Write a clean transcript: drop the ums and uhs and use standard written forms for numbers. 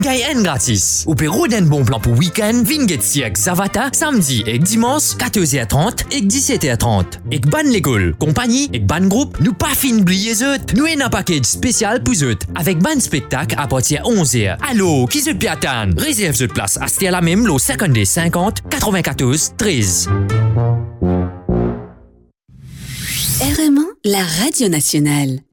gagne gratis. Ou peut un bon plan pour week-end, Vingetsi avec Zavata, samedi et dimanche, 14h30 et 17h30. Et ban l'école, compagnie et ban groupe, nous pas fin oublier eux. Nous avons un package spécial pour eux, avec ban spectacle à partir de 11h. Allô, qui se piatane? Réserve cette place à la même, le 52 50 94 13. RMA, la radio nationale.